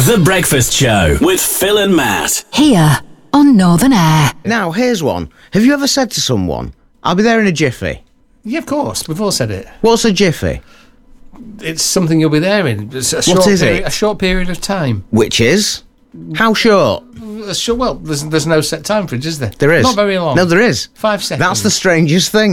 The Breakfast Show with Phil and Matt. Here on Northern Air. Now, here's one. Have you ever said to someone, I'll be there in a jiffy? Yeah, of course. We've all said it. What's a jiffy? It's something you'll be there in. It's a a short period of time. Which is? How short? Well, there's no set time for it, is there? There is. Not very long. No, there is. 5 seconds. That's the strangest thing.